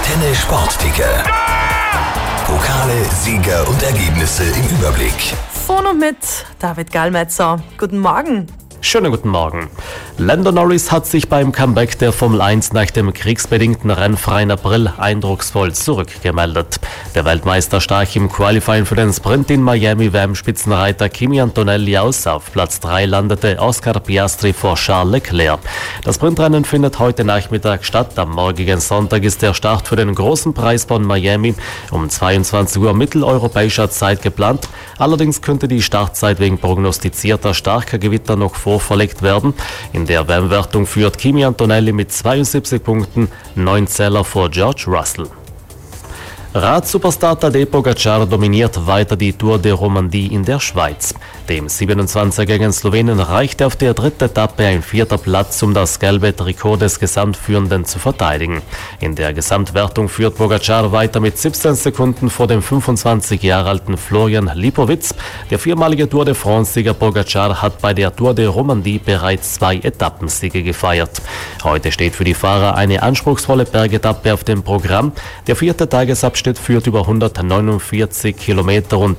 Antenne Sportticker. Pokale, Sieger und Ergebnisse im Überblick. Von und mit David Gallmetzer. Guten Morgen. Schönen guten Morgen. Lando Norris hat sich beim Comeback der Formel 1 nach dem kriegsbedingten rennfreien April eindrucksvoll zurückgemeldet. Der Weltmeister stach im Qualifying für den Sprint in Miami beim Spitzenreiter Kimi Antonelli aus. Auf Platz 3 landete Oscar Piastri vor Charles Leclerc. Das Sprintrennen findet heute Nachmittag statt. Am morgigen Sonntag ist der Start für den großen Preis von Miami um 22 Uhr mitteleuropäischer Zeit geplant. Allerdings könnte die Startzeit wegen prognostizierter starker Gewitter noch vorverlegt werden. In der WM-Wertung führt Kimi Antonelli mit 72 Punkten, 9 Zähler vor George Russell. Radsuperstar Tadej Pogačar dominiert weiter die Tour de Romandie in der Schweiz. Dem 27-jährigen Slowenen reichte auf der dritten Etappe ein 4. Platz, um das gelbe Trikot des Gesamtführenden zu verteidigen. In der Gesamtwertung führt Pogačar weiter mit 17 Sekunden vor dem 25 Jahre alten Florian Lipowitz. Der viermalige Tour de France-Sieger Pogačar hat bei der Tour de Romandie bereits 2 Etappensiege gefeiert. Heute steht für die Fahrer eine anspruchsvolle Bergetappe auf dem Programm. Der 4. Tagesabschnitt führt über 149 Kilometer und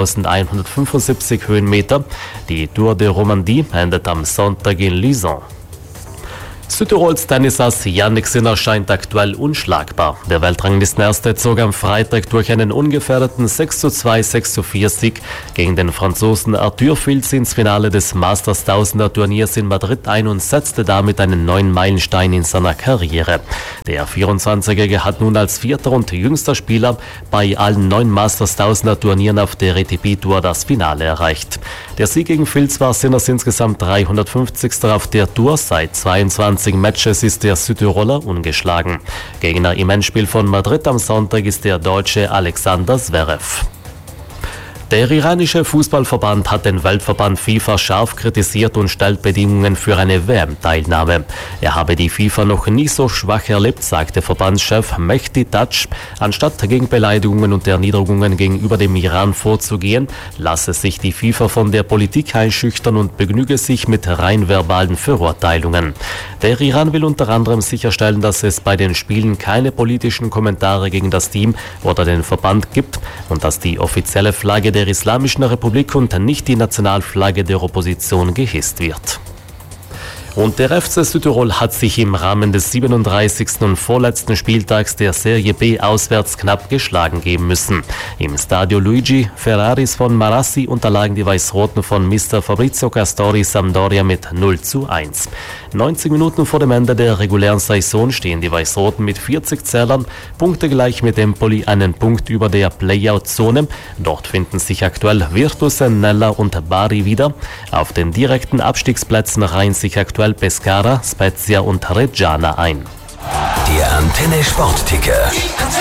3175 Höhenmeter. Die Tour de Romandie endet am Sonntag in Lison. Südtirols Tennisass Jannik Sinner scheint aktuell unschlagbar. Der Weltranglistenerste zog am Freitag durch einen ungefährdeten 6:2, 6:4 Sieg gegen den Franzosen Arthur Fils ins Finale des Masters 1000er Turniers in Madrid ein und setzte damit einen neuen Meilenstein in seiner Karriere. Der 24-Jährige hat nun als vierter und jüngster Spieler bei allen 9 Masters 1000er Turnieren auf der ATP-Tour das Finale erreicht. Der Sieg gegen Fils war Sinners insgesamt 350. auf der Tour. Seit 22 Matches ist der Südtiroler ungeschlagen. Gegner im Endspiel von Madrid am Sonntag ist der Deutsche Alexander Zverev. Der iranische Fußballverband hat den Weltverband FIFA scharf kritisiert und stellt Bedingungen für eine WM-Teilnahme. Er habe die FIFA noch nie so schwach erlebt, sagte Verbandschef Mehdi Tach. Anstatt gegen Beleidigungen und Erniedrigungen gegenüber dem Iran vorzugehen, lasse sich die FIFA von der Politik einschüchtern und begnüge sich mit rein verbalen Verurteilungen. Der Iran will unter anderem sicherstellen, dass es bei den Spielen keine politischen Kommentare gegen das Team oder den Verband gibt und dass die offizielle Flagge der Islamischen Republik und nicht die Nationalflagge der Opposition gehisst wird. Und der FC Südtirol hat sich im Rahmen des 37. und vorletzten Spieltags der Serie B auswärts knapp geschlagen geben müssen. Im Stadio Luigi Ferraris von Marassi unterlagen die Weiß-Roten von Mr. Fabrizio Castori Sampdoria mit 0:1. 90 Minuten vor dem Ende der regulären Saison stehen die Weiß-Roten mit 40 Zählern, punktegleich mit Empoli, einen Punkt über der Playout-Zone. Dort finden sich aktuell Virtus, Nella und Bari wieder. Auf den direkten Abstiegsplätzen reihen sich aktuell Pescara, Spezia und Reggiana ein. Der Antenne Sportticker.